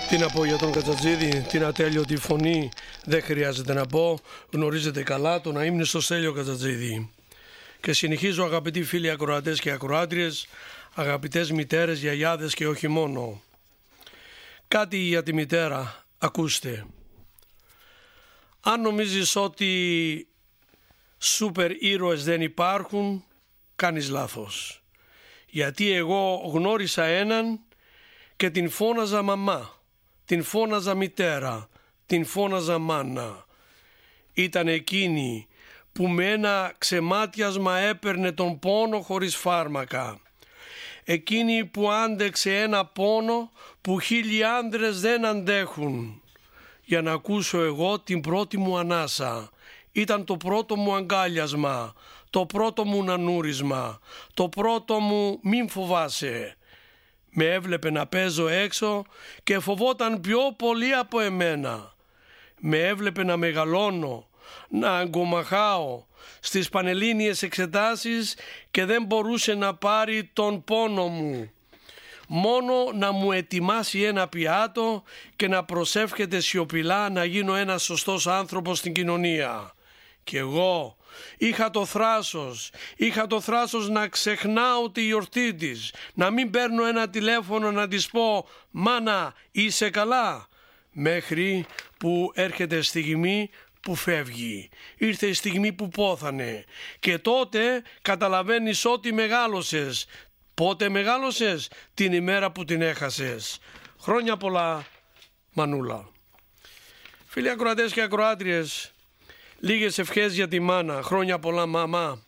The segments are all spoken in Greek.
Τι να πω για τον Κατζατζίδη, την ατέλειωτη φωνή δεν χρειάζεται να πω, γνωρίζετε καλά τον αείμνηστο Στέλιο Κατζατζίδη. Και συνεχίζω, αγαπητοί φίλοι ακροατές και ακροάτριες, αγαπητές μητέρες, γιαγιάδες και όχι μόνο. Κάτι για τη μητέρα, ακούστε. Αν νομίζεις ότι σούπερ ήρωες δεν υπάρχουν, κάνεις λάθος. Γιατί εγώ γνώρισα έναν και την φώναζα μαμά, την φώναζα μητέρα, την φώναζα μάνα. Ήταν εκείνη που με ένα ξεμάτιασμα έπαιρνε τον πόνο χωρίς φάρμακα. Εκείνη που άντεξε ένα πόνο που 1000 άντρες δεν αντέχουν. Για να ακούσω εγώ την πρώτη μου ανάσα. Ήταν το πρώτο μου αγκάλιασμα, το πρώτο μου νανούρισμα, το πρώτο μου μην φοβάσαι. Με έβλεπε να παίζω έξω και φοβόταν πιο πολύ από εμένα. Με έβλεπε να μεγαλώνω, να αγκομαχάω στις πανελλήνιες εξετάσεις και δεν μπορούσε να πάρει τον πόνο μου. Μόνο να μου ετοιμάσει ένα πιάτο και να προσεύχεται σιωπηλά να γίνω ένας σωστός άνθρωπος στην κοινωνία. Και εγώ είχα το θράσος να ξεχνάω τη γιορτή της, να μην παίρνω ένα τηλέφωνο να της πω «Μάνα, είσαι καλά?» Μέχρι που έρχεται στιγμή που φεύγει. Ήρθε η στιγμή που πόθανε και τότε καταλαβαίνεις ότι μεγάλωσες. Πότε μεγάλωσες? Την ημέρα που την έχασες. Χρόνια πολλά, Μανούλα. Φίλοι ακροατές και ακροάτριες, λίγες ευχές για τη μάνα. Χρόνια πολλά, μαμά.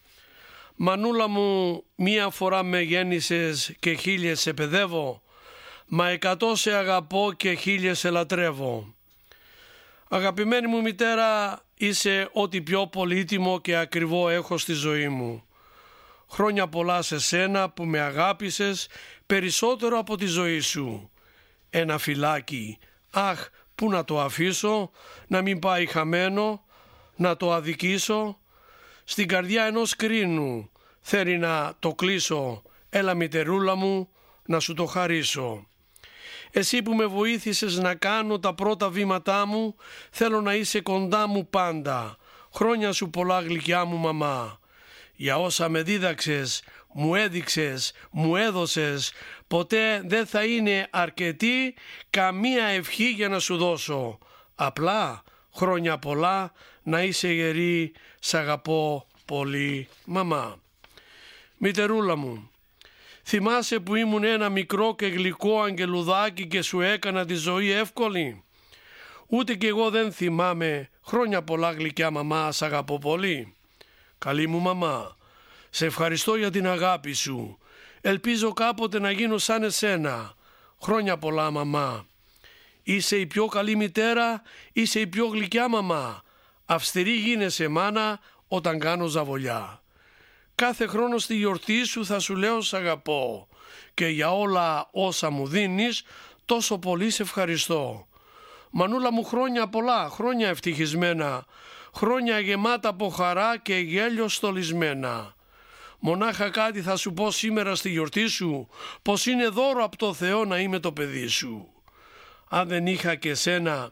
Μανούλα μου, μία φορά με γέννησες και 1000 σε παιδεύω, μα 100 σε αγαπώ και 1000 σε λατρεύω. Αγαπημένη μου μητέρα, είσαι ό,τι πιο πολύτιμο και ακριβό έχω στη ζωή μου. Χρόνια πολλά σε σένα που με αγάπησες περισσότερο από τη ζωή σου. Ένα φυλάκι, αχ, πού να το αφήσω, να μην πάει χαμένο, να το αδικήσω. Στην καρδιά ενός κρίνου θέλει να το κλείσω, έλα μητερούλα μου να σου το χαρίσω. Εσύ που με βοήθησες να κάνω τα πρώτα βήματά μου, θέλω να είσαι κοντά μου πάντα. Χρόνια σου πολλά γλυκιά μου μαμά. Για όσα με δίδαξες, μου έδειξες, μου έδωσες, ποτέ δεν θα είναι αρκετή καμία ευχή για να σου δώσω. Απλά χρόνια πολλά να είσαι γερή, σ' αγαπώ πολύ μαμά. Μητερούλα μου, θυμάσαι που ήμουν ένα μικρό και γλυκό αγγελουδάκι και σου έκανα τη ζωή εύκολη? Ούτε κι εγώ δεν θυμάμαι. Χρόνια πολλά γλυκιά μαμά, σ' αγαπώ πολύ. Καλή μου μαμά, σε ευχαριστώ για την αγάπη σου. Ελπίζω κάποτε να γίνω σαν εσένα. Χρόνια πολλά μαμά. Είσαι η πιο καλή μητέρα, είσαι η πιο γλυκιά μαμά. Αυστηρή γίνεσαι μάνα όταν κάνω ζαβολιά. Κάθε χρόνο στη γιορτή σου θα σου λέω σ' αγαπώ και για όλα όσα μου δίνεις τόσο πολύ σε ευχαριστώ. Μανούλα μου, χρόνια πολλά, χρόνια ευτυχισμένα, χρόνια γεμάτα από χαρά και γέλιο στολισμένα. Μονάχα κάτι θα σου πω σήμερα στη γιορτή σου, πως είναι δώρο από το Θεό να είμαι το παιδί σου. Αν δεν είχα και σένα,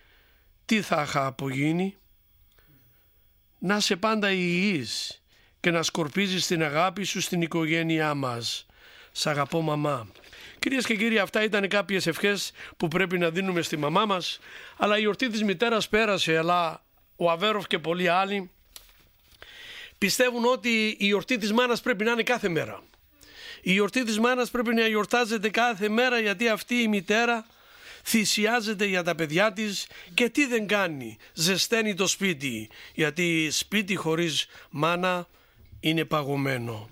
τι θα είχα απογίνει? Να είσαι πάντα υγιής και να σκορπίζεις την αγάπη σου στην οικογένειά μας. Σ' αγαπώ μαμά. Κυρίες και κύριοι, αυτά ήταν κάποιες ευχές που πρέπει να δίνουμε στη μαμά μας, αλλά η γιορτή της μητέρας πέρασε, αλλά ο Αβέροφ και πολλοί άλλοι πιστεύουν ότι η γιορτή της μάνας πρέπει να είναι κάθε μέρα. Η γιορτή της μάνας πρέπει να γιορτάζεται κάθε μέρα, γιατί αυτή η μητέρα θυσιάζεται για τα παιδιά της και τι δεν κάνει? Ζεσταίνει το σπίτι, γιατί σπίτι χωρίς μάνα είναι παγωμένο.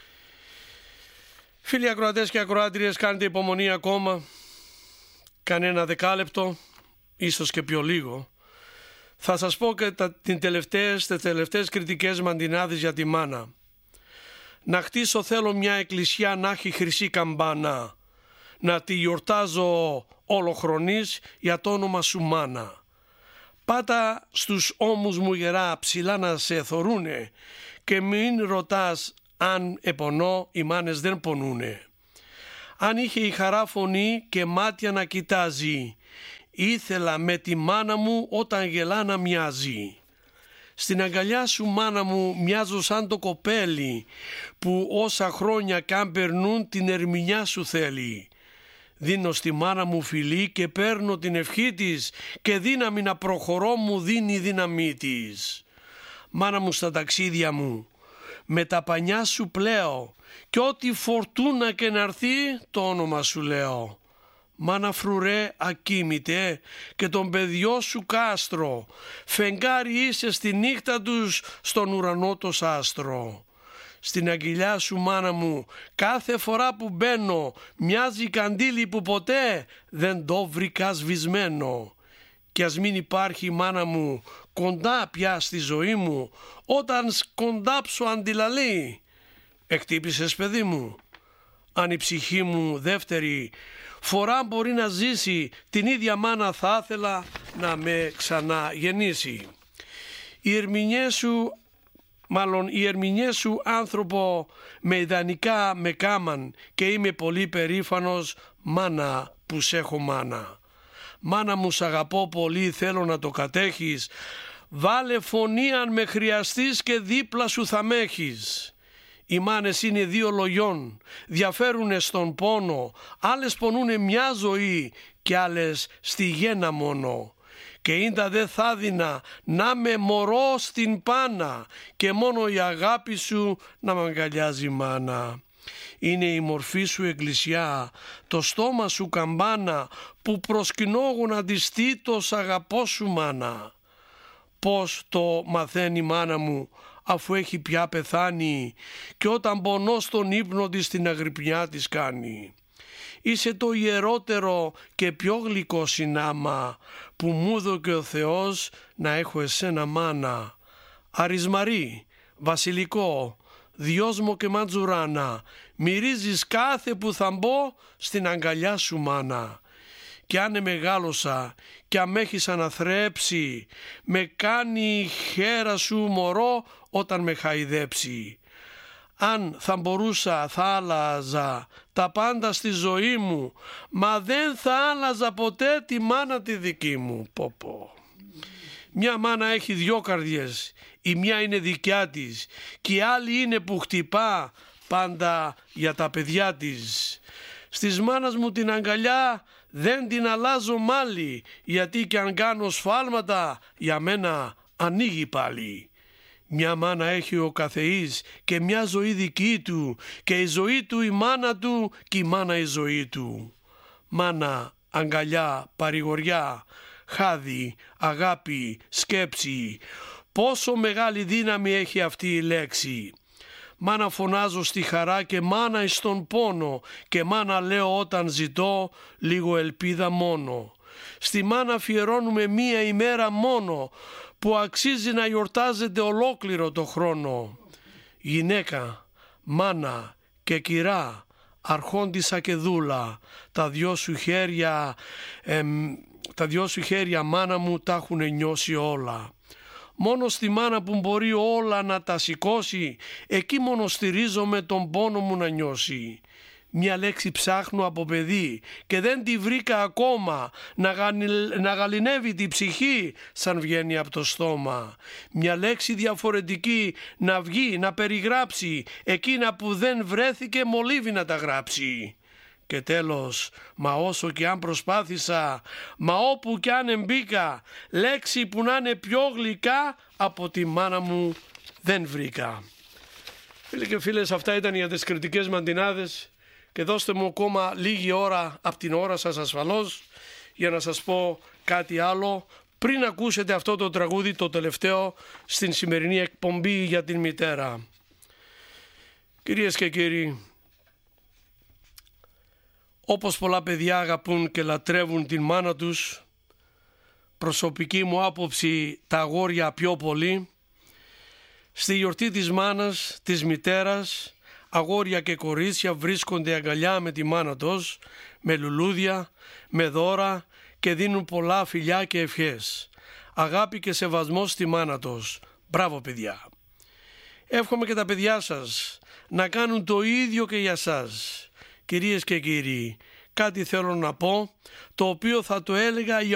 Φίλοι ακροατές και ακροάτριες, κάντε υπομονή ακόμα, κανένα δεκάλεπτο, ίσως και πιο λίγο. Θα σας πω και τις τελευταίες κριτικές μαντινάδες για τη μάνα. Να χτίσω θέλω μια εκκλησιά να έχει χρυσή καμπάνα, να τη γιορτάζω όλοχρονής για το όνομα σου μάνα. Πάτα στους ώμους μου γερά ψηλά να σε θωρούνε και μην ρωτάς αν επονώ, οι μάνες δεν πονούνε. αν είχε η χαρά φωνή και μάτια να κοιτάζει. Ήθελα με τη μάνα μου όταν γελά να μοιάζει. Στην αγκαλιά σου μάνα μου μοιάζω σαν το κοπέλι που όσα χρόνια καν περνούν την ερμηνιά σου θέλει. Δίνω στη μάνα μου φιλί και παίρνω την ευχή της και δύναμη να προχωρώ μου δίνει η δύναμή της. Μάνα μου στα ταξίδια μου με τα πανιά σου πλέω και ό,τι φορτούνα και να έρθει το όνομα σου λέω. Μάνα φρουρέ ακίμητε και τον παιδιό σου κάστρο, φεγγάρι είσαι στη νύχτα τους στον ουρανό το σάστρο. Στην αγκυλιά σου μάνα μου κάθε φορά που μπαίνω μοιάζει καντήλι που ποτέ δεν το βρήκα σβησμένο. Κι ας μην υπάρχει μάνα μου κοντά πια στη ζωή μου, όταν σκοντάψω αντιλαλεί. Εκτύπησες παιδί μου, αν η ψυχή μου δεύτερη φορά μπορεί να ζήσει, την ίδια μάνα θα ήθελα να με ξαναγεννήσει. Οι ερμηνιές σου άνθρωπο με ιδανικά με κάμαν και είμαι πολύ περήφανος μάνα που σ' έχω μάνα. Μάνα μου σ' αγαπώ πολύ, θέλω να το κατέχεις, βάλε φωνή αν με χρειαστείς και δίπλα σου θα μ' έχεις. Οι μάνες είναι δύο λογιών, διαφέρουνε στον πόνο, άλλες πονούνε μια ζωή και άλλες στη γέννα μόνο. Και ίντα δε θα δίνα να με μωρώ στην πάνα και μόνο η αγάπη σου να μ' αγκαλιάζει μάνα. Είναι η μορφή σου εκκλησιά, το στόμα σου καμπάνα που προσκυνώ γονατιστεί το σ' αγαπώ σου μάνα. Πώς το μαθαίνει μάνα μου αφού έχει πια πεθάνει και όταν πονώ στον ύπνο της την αγρυπνιά της κάνει. Είσαι το ιερότερο και πιο γλυκό συνάμα που μου δώκε ο Θεός να έχω εσένα μάνα. Αρισμαρή, βασιλικό, διόσμο και ματζουράνα, μυρίζεις κάθε που θα μπω στην αγκαλιά σου μάνα. Κι αν μεγάλωσα κι αν με έχεις αναθρέψει, με κάνει η χέρα σου μωρό όταν με χαϊδέψει. Αν θα μπορούσα θα άλλαζα τα πάντα στη ζωή μου, μα δεν θα άλλαζα ποτέ τη μάνα τη δική μου. Μια μάνα έχει δυο καρδιές, η μια είναι δικιά της και η άλλη είναι που χτυπά πάντα για τα παιδιά της. Στις μάνας μου την αγκαλιά δεν την αλλάζω μάλι, γιατί κι αν κάνω σφάλματα για μένα ανοίγει πάλι. Μια μάνα έχει ο καθεής και μια ζωή δική του και η ζωή του η μάνα του και η μάνα η ζωή του. Μάνα, αγκαλιά, παρηγοριά, χάδι, αγάπη, σκέψη. Πόσο μεγάλη δύναμη έχει αυτή η λέξη. Μάνα φωνάζω στη χαρά και μάνα εις τον πόνο και μάνα λέω όταν ζητώ λίγο ελπίδα μόνο. Στη μάνα αφιερώνουμε μία ημέρα μόνο που αξίζει να γιορτάζεται ολόκληρο το χρόνο. Γυναίκα, μάνα και κυρά, αρχόντισσα και δούλα, τα δυο σου χέρια μάνα μου τα έχουν νιώσει όλα. Μόνο στη μάνα που μπορεί όλα να τα σηκώσει, εκεί μόνο στηρίζομαι τον πόνο μου να νιώσει. Μια λέξη ψάχνω από παιδί και δεν τη βρήκα ακόμα, να γαληνεύει τη ψυχή σαν βγαίνει από το στόμα. Μια λέξη διαφορετική να βγει, να περιγράψει εκείνα που δεν βρέθηκε μολύβι να τα γράψει. Και τέλος, μα όσο και αν προσπάθησα, μα όπου και αν εμπήκα, λέξη που να είναι πιο γλυκά από τη μάνα μου δεν βρήκα. Φίλοι και φίλες, αυτά ήταν οι αντισκριτικές μαντινάδες και δώστε μου ακόμα λίγη ώρα από την ώρα σας ασφαλώς για να σας πω κάτι άλλο πριν ακούσετε αυτό το τραγούδι, το τελευταίο στην σημερινή εκπομπή για την μητέρα. Κυρίες και κύριοι, όπως πολλά παιδιά αγαπούν και λατρεύουν την μάνα τους, προσωπική μου άποψη τα αγόρια πιο πολύ, στη γιορτή της μάνας, της μητέρας, αγόρια και κορίτσια βρίσκονται αγκαλιά με τη μάνα τους, με λουλούδια, με δώρα και δίνουν πολλά φιλιά και ευχές. Αγάπη και σεβασμό στη μάνα τους. Μπράβο παιδιά. Εύχομαι και τα παιδιά σας να κάνουν το ίδιο και για σας. Κυρίες και κύριοι, κάτι θέλω να πω, το οποίο θα το έλεγα για